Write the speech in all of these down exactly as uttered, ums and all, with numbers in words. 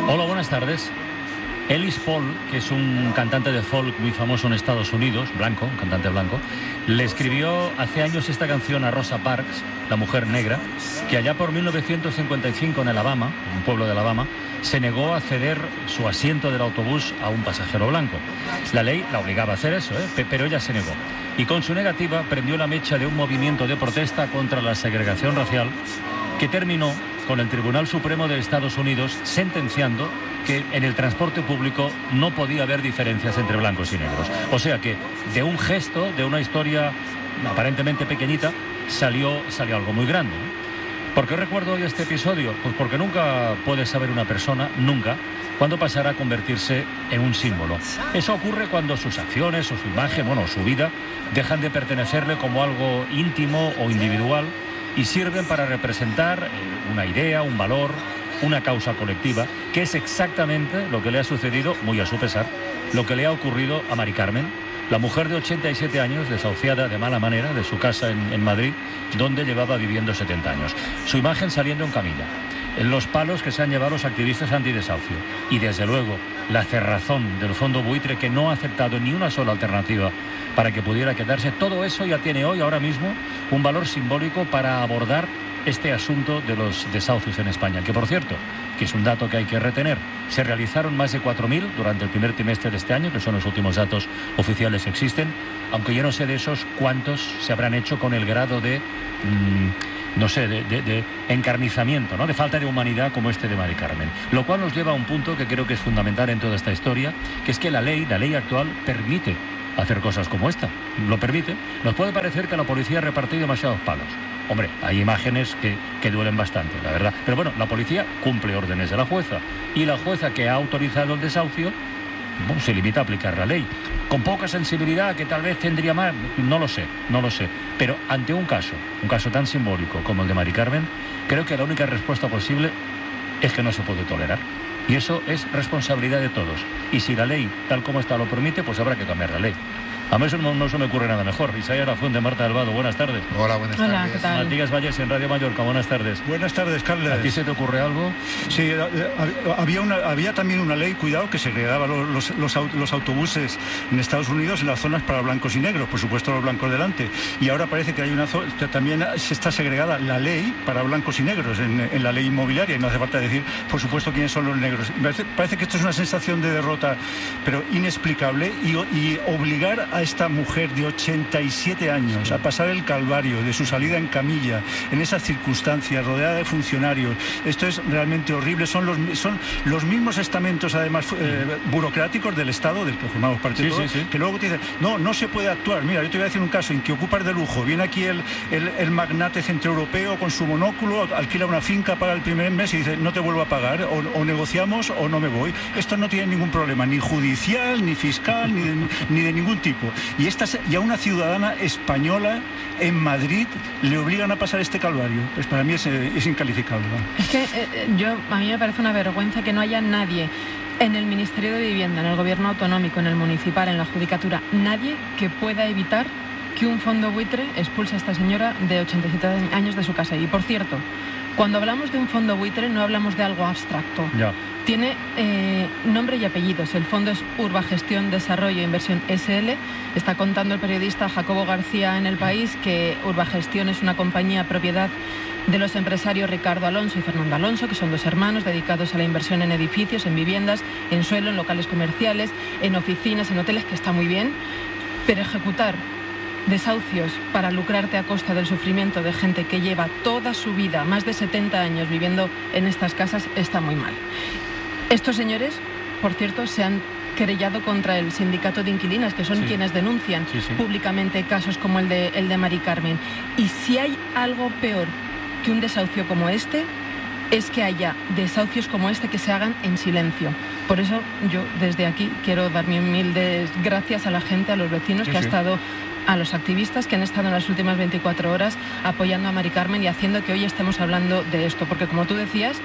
Hola, buenas tardes. Ellis Paul, que es un cantante de folk muy famoso en Estados Unidos, blanco, un cantante blanco, le escribió hace años esta canción a Rosa Parks, la mujer negra, que allá por mil novecientos cincuenta y cinco en Alabama, un pueblo de Alabama, se negó a ceder su asiento del autobús a un pasajero blanco. La ley la obligaba a hacer eso, ¿eh? pero ella se negó. Y con su negativa prendió la mecha de un movimiento de protesta contra la segregación racial que terminó con el Tribunal Supremo de Estados Unidos sentenciando que en el transporte público no podía haber diferencias entre blancos y negros. O sea que de un gesto, de una historia aparentemente pequeñita, salió, salió algo muy grande, ¿no? ¿Por qué recuerdo hoy este episodio? Pues porque nunca puede saber una persona, nunca, cuándo pasará a convertirse en un símbolo. Eso ocurre cuando sus acciones o su imagen, bueno, su vida, dejan de pertenecerle como algo íntimo o individual y sirven para representar una idea, un valor, una causa colectiva, que es exactamente lo que le ha sucedido, muy a su pesar, lo que le ha ocurrido a Mari Carmen, la mujer de ochenta y siete años, desahuciada de mala manera de su casa en, en Madrid, donde llevaba viviendo setenta años. Su imagen saliendo en camilla, en los palos que se han llevado los activistas antidesahucio y, desde luego, la cerrazón del fondo buitre, que no ha aceptado ni una sola alternativa para que pudiera quedarse. Todo eso ya tiene hoy, ahora mismo, un valor simbólico para abordar este asunto de los desahucios en España, que, por cierto, que es un dato que hay que retener, se realizaron más de cuatro mil durante el primer trimestre de este año, que son los últimos datos oficiales que existen, aunque yo no sé de esos cuántos se habrán hecho con el grado de, mmm, no sé, de, de, de encarnizamiento, ¿no?, de falta de humanidad como este de Mari Carmen. Lo cual nos lleva a un punto que creo que es fundamental en toda esta historia, que es que la ley, la ley actual, permite hacer cosas como esta. Lo permite. Nos puede parecer que la policía ha repartido demasiados palos. Hombre, hay imágenes que, que duelen bastante, la verdad. Pero bueno, la policía cumple órdenes de la jueza. Y la jueza que ha autorizado el desahucio, bueno, se limita a aplicar la ley. Con poca sensibilidad, que tal vez tendría más, no lo sé, no lo sé. Pero ante un caso, un caso tan simbólico como el de Mari Carmen, creo que la única respuesta posible es que no se puede tolerar. Y eso es responsabilidad de todos. Y si la ley, tal como está, lo permite, pues habrá que cambiar la ley. A mí eso no, no se me ocurre nada mejor. Isaías Lafuente, Marta del Vado, buenas tardes. Hola, buenas Hola, tardes. ¿qué tal? Matías Valles en Radio Mallorca, buenas tardes. Buenas tardes, Carles. ¿A ti se te ocurre algo? Sí, había, una, había también una ley, cuidado, que segregaba los, los, los, los autobuses en Estados Unidos en las zonas para blancos y negros, por supuesto los blancos delante. Y ahora parece que hay una zona, también se está segregada la ley para blancos y negros en, en la ley inmobiliaria, y no hace falta decir, por supuesto, quiénes son los negros. Parece, parece que esto es una sensación de derrota, pero inexplicable, y, y obligar a esta mujer de ochenta y siete años a pasar el calvario de su salida en camilla, en esas circunstancias, rodeada de funcionarios. Esto es realmente horrible. Son los, son los mismos estamentos, además, eh, burocráticos del Estado, del que formamos parte, sí, todos, sí, sí. que luego te dicen, no, no se puede actuar. Mira, yo te voy a decir un caso en que ocupas de lujo. Viene aquí el, el, el magnate centroeuropeo con su monóculo, alquila una finca para el primer mes y dice, no te vuelvo a pagar, o, o negociamos o no me voy. Esto no tiene ningún problema, ni judicial, ni fiscal, ni de, ni de ningún tipo. Y esta y a una ciudadana española en Madrid le obligan a pasar este calvario. Pues para mí es, es incalificable, ¿no? Es que eh, yo a mí me parece una vergüenza que no haya nadie en el Ministerio de Vivienda, en el Gobierno autonómico, en el municipal, en la judicatura, nadie que pueda evitar que un fondo buitre expulse a esta señora de ochenta y siete años de su casa. Y por cierto, cuando hablamos de un fondo buitre no hablamos de algo abstracto. Ya. Tiene eh, nombre y apellidos. El fondo es Urbagestión Desarrollo e Inversión ese ele. Está contando el periodista Jacobo García en El País que Urbagestión es una compañía propiedad de los empresarios Ricardo Alonso y Fernando Alonso, que son dos hermanos dedicados a la inversión en edificios, en viviendas, en suelo, en locales comerciales, en oficinas, en hoteles, que está muy bien, pero ejecutar desahucios para lucrarte a costa del sufrimiento de gente que lleva toda su vida, más de setenta años viviendo en estas casas, está muy mal. Estos señores, por cierto, se han querellado contra el sindicato de inquilinas, que son sí. quienes denuncian sí, sí. públicamente casos como el de, el de Mari Carmen. Y si hay algo peor que un desahucio como este, es que haya desahucios como este que se hagan en silencio. Por eso yo desde aquí quiero dar mis humildes gracias a la gente, a los vecinos sí, que sí. ha estado, a los activistas que han estado en las últimas veinticuatro horas apoyando a Mari Carmen y haciendo que hoy estemos hablando de esto. Porque como tú decías,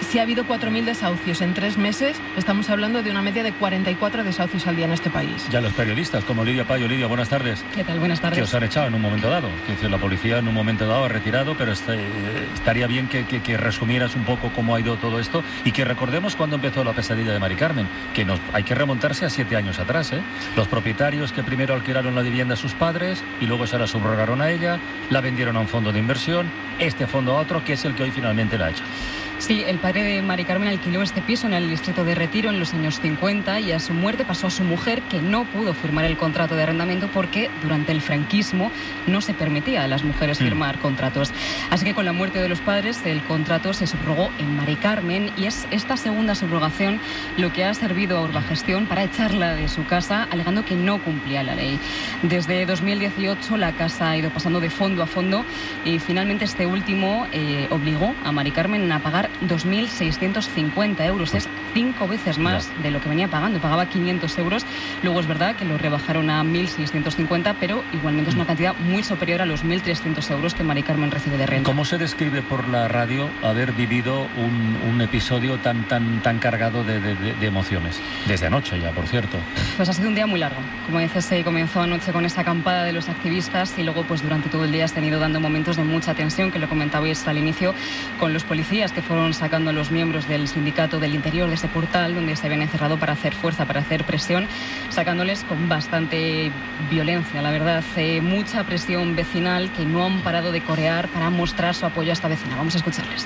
si ha habido cuatro mil desahucios en tres meses, estamos hablando de una media de cuarenta y cuatro desahucios al día en este país. Ya los periodistas, como Lidia Payo. Lidia, buenas tardes. ¿Qué tal? Buenas tardes. Que os han echado en un momento dado. Es decir, la policía en un momento dado ha retirado, pero este, estaría bien que, que, que resumieras un poco cómo ha ido todo esto y que recordemos cuándo empezó la pesadilla de Mari Carmen, que nos, hay que remontarse a siete años atrás, ¿eh? Los propietarios que primero alquilaron la vivienda a sus padres y luego se la subrogaron a ella, la vendieron a un fondo de inversión, este fondo a otro, que es el que hoy finalmente la ha hecho. Sí, el padre de Mari Carmen alquiló este piso en el distrito de Retiro en los años cincuenta y a su muerte pasó a su mujer, que no pudo firmar el contrato de arrendamiento porque durante el franquismo no se permitía a las mujeres firmar mm. contratos. Así que con la muerte de los padres el contrato se subrogó en Mari Carmen y es esta segunda subrogación lo que ha servido a Urbagestión para echarla de su casa alegando que no cumplía la ley. Desde dos mil dieciocho la casa ha ido pasando de fondo a fondo y finalmente este último eh, obligó a Mari Carmen a pagar dos mil seiscientos cincuenta euros, es cinco veces más no. de lo que venía pagando, pagaba quinientos euros, luego es verdad que lo rebajaron a mil seiscientos cincuenta, pero igualmente es una cantidad muy superior a los mil trescientos euros que Mari Carmen recibe de renta. ¿Cómo se describe por la radio haber vivido un, un episodio tan tan tan cargado de, de, de emociones? Desde anoche ya, por cierto. Pues ha sido un día muy largo, como dices, se comenzó anoche con esa acampada de los activistas y luego pues durante todo el día has tenido dando momentos de mucha tensión, que lo comentabais al inicio, con los policías que fueron sacando a los miembros del sindicato del interior de ese portal donde se habían encerrado para hacer fuerza, para hacer presión, sacándoles con bastante violencia, la verdad, eh, mucha presión vecinal que no han parado de corear para mostrar su apoyo a esta vecina. Vamos a escucharles.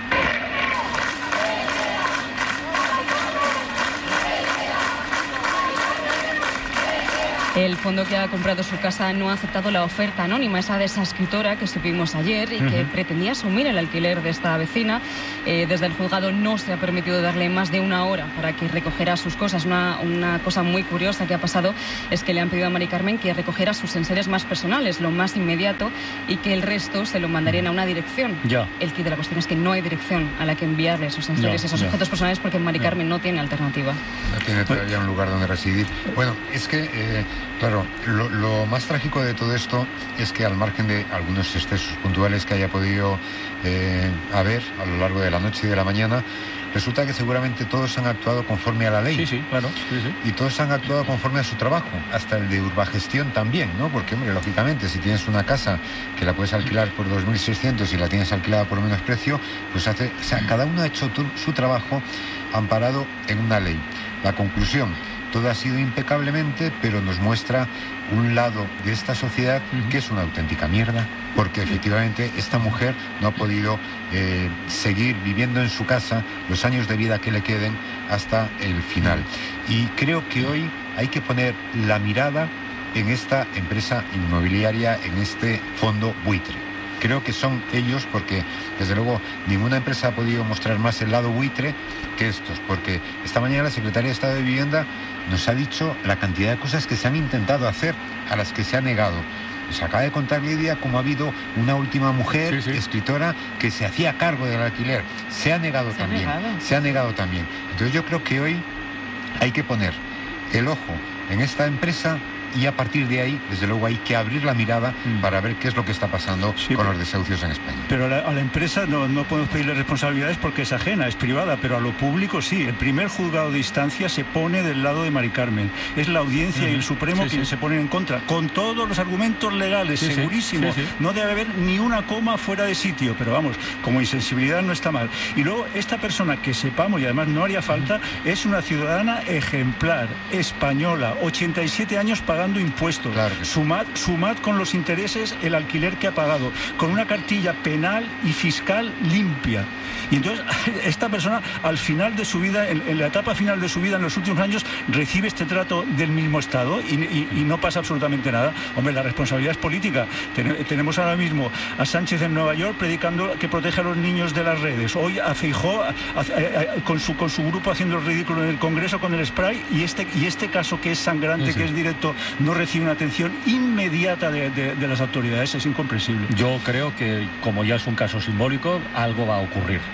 El fondo que ha comprado su casa no ha aceptado la oferta anónima, esa de esa escritora que supimos ayer y uh-huh. que pretendía asumir el alquiler de esta vecina. Eh, desde el juzgado no se ha permitido darle más de una hora para que recogiera sus cosas. Una, una cosa muy curiosa que ha pasado es que le han pedido a Mari Carmen que recogiera sus enseres más personales, lo más inmediato, y que el resto se lo mandarían a una dirección. Ya. El kit de la cuestión es que no hay dirección a la que enviarle esos enseres y esos ya. objetos personales porque Mari Carmen no tiene alternativa. No tiene todavía un lugar donde residir. Bueno, es que... Eh... Claro, lo, lo más trágico de todo esto es que al margen de algunos excesos puntuales que haya podido eh, haber a lo largo de la noche y de la mañana, resulta que seguramente todos han actuado conforme a la ley. Sí, sí, claro. Sí, sí. Y todos han actuado conforme a su trabajo, hasta el de Urbagestión también, ¿no? Porque, hombre, lógicamente, si tienes una casa que la puedes alquilar por dos mil seiscientos y la tienes alquilada por menos precio, pues hace... O sea, cada uno ha hecho tu, su trabajo amparado en una ley. La conclusión... Todo ha sido impecablemente, pero nos muestra un lado de esta sociedad que es una auténtica mierda, porque efectivamente esta mujer no ha podido eh, seguir viviendo en su casa los años de vida que le queden hasta el final. Y creo que hoy hay que poner la mirada en esta empresa inmobiliaria, en este fondo buitre. Creo que son ellos, porque desde luego ninguna empresa ha podido mostrar más el lado buitre que estos, porque esta mañana la Secretaría de Estado de Vivienda nos ha dicho la cantidad de cosas que se han intentado hacer, a las que se ha negado. Nos acaba de contar Lidia cómo ha habido una última mujer, sí, sí. escritora, que se hacía cargo del alquiler. Se ha negado se también. Ha negado. Se ha negado también. Entonces yo creo que hoy hay que poner el ojo en esta empresa y a partir de ahí, desde luego, hay que abrir la mirada mm. para ver qué es lo que está pasando sí, con los desahucios en España. Pero a la, a la empresa no, no podemos pedirle responsabilidades porque es ajena, es privada, pero a lo público sí. El primer juzgado de instancia se pone del lado de Mari Carmen. Es la audiencia mm. y el Supremo sí, quienes sí. se ponen en contra, con todos los argumentos legales, sí, segurísimo. Sí, sí. No debe haber ni una coma fuera de sitio, pero vamos, como insensibilidad no está mal. Y luego, esta persona que sepamos, y además no haría falta, mm. es una ciudadana ejemplar, española, ochenta y siete años pagando impuestos. Claro sí. sumad, sumad con los intereses el alquiler que ha pagado, con una cartilla penal y fiscal limpia. Y entonces esta persona al final de su vida, en, en la etapa final de su vida, en los últimos años, recibe este trato del mismo Estado y, y, y no pasa absolutamente nada. Hombre, la responsabilidad es política. Ten, tenemos ahora mismo a Sánchez en Nueva York predicando que protege a los niños de las redes. Hoy a Feijóo a, a, a, con, su, con su grupo haciendo el ridículo en el Congreso con el spray, y este, y este caso que es sangrante, sí, sí. que es directo, no recibe una atención inmediata de, de, de las autoridades. Es incomprensible. Yo creo que, como ya es un caso simbólico, algo va a ocurrir.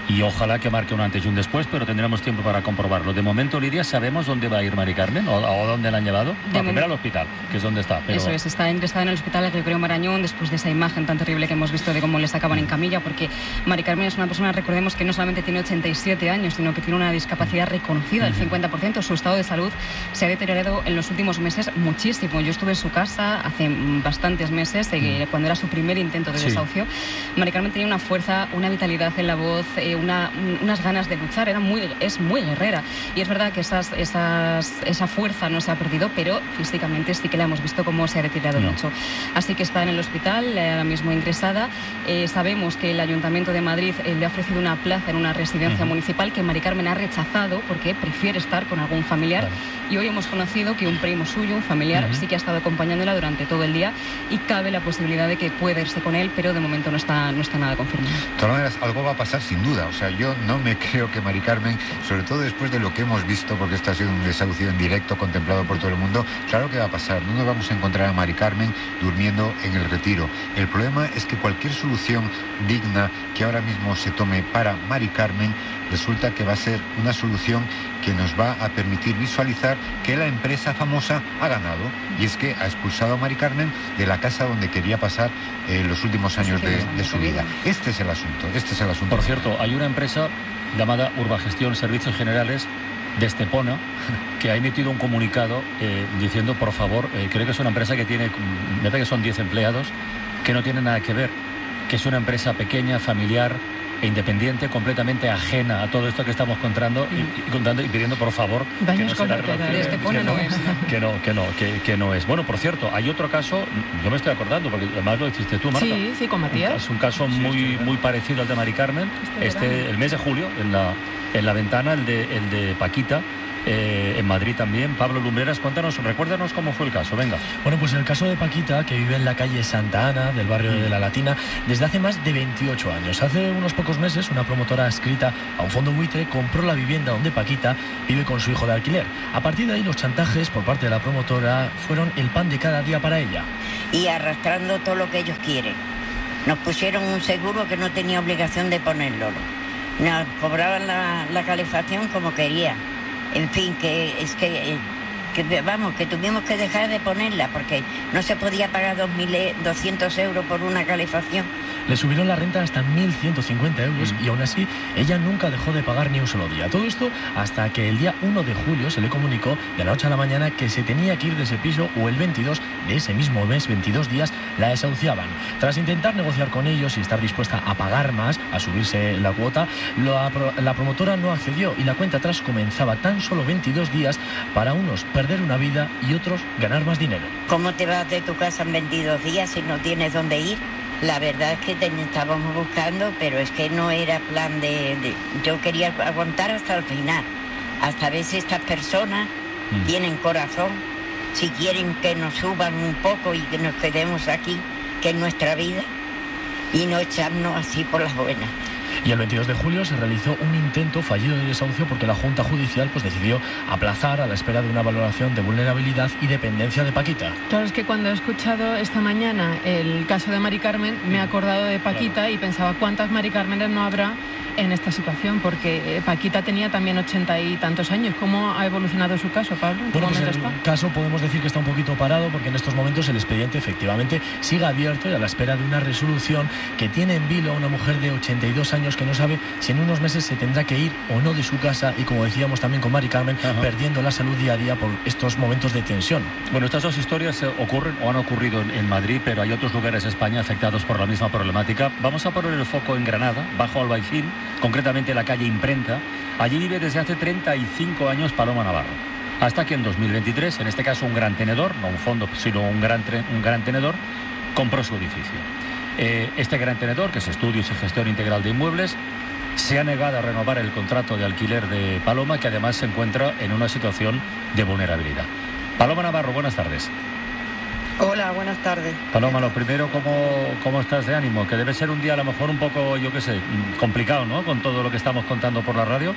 y ojalá que marque un antes y un después, pero tendremos tiempo para comprobarlo. De momento, Lidia, ¿sabemos dónde va a ir Mari Carmen o, o dónde la han llevado? No, primero al hospital, que es donde está. Pero... Eso es, está ingresada en el hospital Gregorio Marañón después de esa imagen tan terrible que hemos visto de cómo le sacaban en camilla, porque Mari Carmen es una persona, recordemos, que no solamente tiene ochenta y siete años, sino que tiene una discapacidad reconocida, el cincuenta por ciento. Su estado de salud se ha deteriorado en los últimos meses muchísimo. Yo estuve en su casa hace bastantes meses, eh, cuando era su primer intento de Sí. desahucio. Mari Carmen tenía una fuerza, una vitalidad en la voz, eh, una, unas ganas de luchar, era muy, es muy guerrera. Y es verdad que esas, esas, esa fuerza no se ha perdido, pero físicamente sí que la hemos visto cómo se ha deteriorado No. mucho. Así que está en el hospital, eh, ahora mismo ingresada. Eh, sabemos que el Ayuntamiento de Madrid eh, le ha ofrecido una plaza en una residencia Uh-huh. municipal que Mari Carmen ha rechazado porque prefiere estar con algún familiar. Claro. Y hoy hemos conocido que un primo suyo, un familiar, Uh-huh. sí que ha estado acompañándola durante todo el día y cabe la posibilidad de que pueda irse con él, pero de momento no está, no está nada confirmado. De todas maneras, algo va a pasar sin duda. O sea, yo no me creo que Mari Carmen, sobre todo después de lo que hemos visto, porque esto ha sido un desahucio en directo contemplado por todo el mundo, claro que va a pasar. No nos vamos a encontrar a Mari Carmen durmiendo en el Retiro. El problema es que cualquier solución digna que ahora mismo se tome para Mari Carmen resulta que va a ser una solución que nos va a permitir visualizar que la empresa famosa ha ganado, y es que ha expulsado a Mari Carmen de la casa donde quería pasar eh, los últimos años de, de su vida. Este es el asunto, este es el asunto. Por cierto, hay una empresa llamada Urbagestión Servicios Generales de Estepona que ha emitido un comunicado eh, diciendo, por favor, eh, creo que es una empresa que tiene, me parece que son diez empleados, que no tiene nada que ver, que es una empresa pequeña, familiar e independiente, completamente ajena a todo esto que estamos contando y, y contando y pidiendo, por favor, Daños que no se la colaterales. relacione, De Estepona que no es. que no, que no, que, que no es. Bueno, por cierto, hay otro caso, yo me estoy acordando, porque además lo hiciste tú, Marta. Sí, sí, con Matías. Es un caso muy, muy parecido al de Mari Carmen, Este este, verano. el mes de julio, en la, en la ventana, el de, el de Paquita. Eh, en Madrid también. Pablo Lumbreras, cuéntanos, recuérdanos cómo fue el caso, venga. Bueno, pues el caso de Paquita, que vive en la calle Santa Ana, del barrio de La Latina, desde hace más de veintiocho años. Hace unos pocos meses, una promotora adscrita a un fondo buitre compró la vivienda donde Paquita vive con su hijo de alquiler. A partir de ahí, los chantajes por parte de la promotora fueron el pan de cada día para ella. Y arrastrando todo lo que ellos quieren. Nos pusieron un seguro que no tenía obligación de ponerlo. Nos cobraban la, la calefacción como querían. En fin, que es que, que, vamos, que tuvimos que dejar de ponerla porque no se podía pagar dos mil doscientos euros por una calefacción. Le subieron la renta hasta mil ciento cincuenta euros y aún así ella nunca dejó de pagar ni un solo día. Todo esto hasta que el día uno de julio se le comunicó de la noche a la mañana que se tenía que ir de ese piso, o el veintidós de ese mismo mes, veintidós días, la desahuciaban. Tras intentar negociar con ellos y estar dispuesta a pagar más, a subirse la cuota, la, la promotora no accedió y la cuenta atrás comenzaba tan solo veintidós días, para unos perder una vida y otros ganar más dinero. ¿Cómo te vas de tu casa en veintidós días si no tienes dónde ir? La verdad es que te estábamos buscando, pero es que no era plan de, de... Yo quería aguantar hasta el final, hasta ver si estas personas mm. tienen corazón, si quieren que nos suban un poco y que nos quedemos aquí, que es nuestra vida, y no echarnos así por las buenas. Y el veintidós de julio se realizó un intento fallido de desahucio porque la Junta Judicial pues decidió aplazar a la espera de una valoración de vulnerabilidad y dependencia de Paquita. Claro, es que cuando he escuchado esta mañana el caso de Mari Carmen, me he acordado de Paquita, claro, y pensaba cuántas Mari Carmenes no habrá en esta situación, porque Paquita tenía también ochenta y tantos años. ¿Cómo ha evolucionado su caso, Pablo? ¿En qué bueno, pues momento el está? caso podemos decir que está un poquito parado porque en estos momentos el expediente efectivamente sigue abierto y a la espera de una resolución que tiene en vilo a una mujer de ochenta y dos años que no sabe si en unos meses se tendrá que ir o no de su casa y, como decíamos también con Mari Carmen, Ajá. perdiendo la salud día a día por estos momentos de tensión. Bueno, estas dos historias ocurren o han ocurrido en, en Madrid, pero hay otros lugares de España afectados por la misma problemática. Vamos a poner el foco en Granada, bajo Albaicín, concretamente la calle Imprenta. Allí vive desde hace treinta y cinco años Paloma Navarro, hasta que en dos mil veintitrés, en este caso un gran tenedor, no un fondo, sino un gran, un gran tenedor, compró su edificio. Eh, este gran tenedor, que es Estudios y Gestión Integral de Inmuebles, se ha negado a renovar el contrato de alquiler de Paloma, que además se encuentra en una situación de vulnerabilidad. Paloma Navarro, buenas tardes. Hola, buenas tardes. Paloma, lo primero, ¿cómo, cómo estás de ánimo? Que debe ser un día a lo mejor un poco, yo qué sé, complicado, ¿no? Con todo lo que estamos contando por la radio.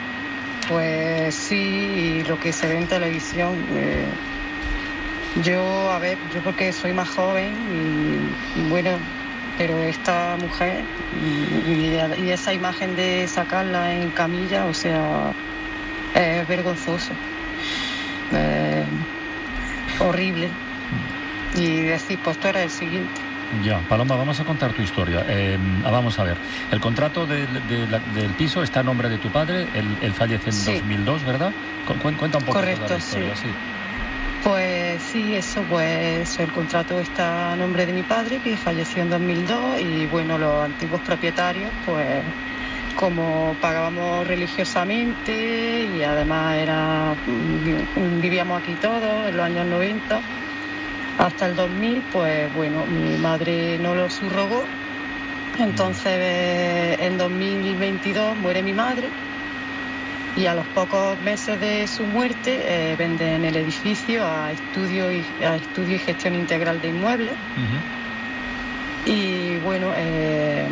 Pues sí, lo que se ve en televisión. Eh, yo, a ver, yo porque soy más joven y, bueno, pero esta mujer y, y esa imagen de sacarla en camilla, o sea, es vergonzoso, eh, horrible. Y decir, pues tú eres el siguiente. Ya, Paloma, vamos a contar tu historia. Eh, vamos a ver, el contrato de, de la, del piso está a nombre de tu padre, él, él fallece en Sí. dos mil dos, ¿verdad? Cu- Cuenta un poco Correcto, toda la historia, sí. sí. Pues sí, eso, pues el contrato está a nombre de mi padre, que falleció en dos mil dos, y bueno, los antiguos propietarios, pues como pagábamos religiosamente y además era vivíamos aquí todos en los años noventa, hasta el dos mil, pues bueno, mi madre no lo subrogó, entonces eh, en dos mil veintidós muere mi madre. Y a los pocos meses de su muerte eh, venden el edificio a estudio y, a estudio y gestión integral de inmuebles. Uh-huh. Y bueno, eh,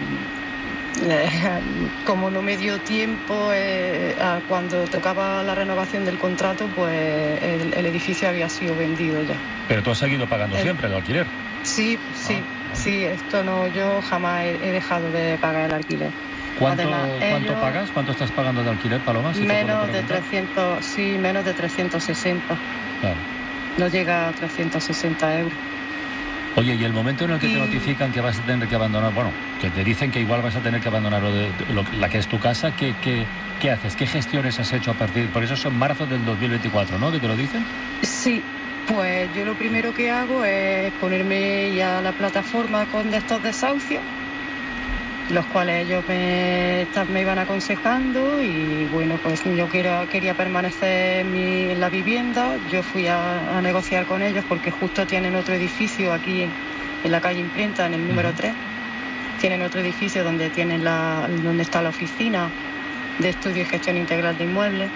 eh, como no me dio tiempo, eh, a cuando tocaba la renovación del contrato, pues el, el edificio había sido vendido ya. Pero tú has seguido pagando Eh, siempre el alquiler. Sí, sí, Ah. sí, esto no, yo jamás he, he dejado de pagar el alquiler. ¿Cuánto, Además, ¿cuánto ellos- pagas? ¿Cuánto estás pagando de alquiler, Paloma? Si te puedo Menos de preguntar. trescientos, sí, menos de trescientos sesenta. Claro. No llega a trescientos sesenta euros. Oye, y el momento en el que te Y- notifican que vas a tener que abandonar, bueno, que te dicen que igual vas a tener que abandonar lo de, de- lo- la que es tu casa, ¿qué, qué, ¿qué haces? ¿Qué gestiones has hecho a partir? Por eso es en marzo del dos mil veinticuatro, ¿no? ¿Que te lo dicen? Sí, pues yo lo primero que hago es ponerme ya a la plataforma con de estos desahucios, los cuales ellos me, esta- me iban aconsejando, y bueno, pues yo quería, quería permanecer en, mi- en la vivienda. Yo fui a, a negociar con ellos porque justo tienen otro edificio aquí en la calle Imprenta, en el número Ujú. tres. Tienen otro edificio donde, tienen la, donde está la oficina de estudio y gestión integral de inmuebles,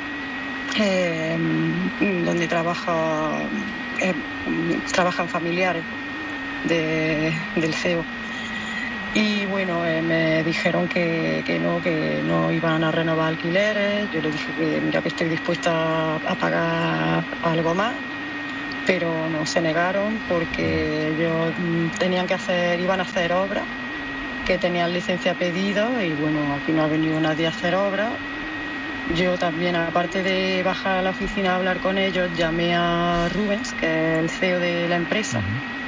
eh, donde trabaja, eh, trabajan familiares de- del C E O. Y bueno, eh, me dijeron que, que no, que no iban a renovar alquileres. Yo les dije que mira, que estoy dispuesta a pagar algo más, pero no, se negaron porque ellos mm, tenían que hacer, iban a hacer obras, que tenían licencia pedida, y bueno, aquí no ha venido nadie a hacer obras. Yo también, aparte de bajar a la oficina a hablar con ellos, llamé a Rubens, que es el C E O de la empresa, Ujú.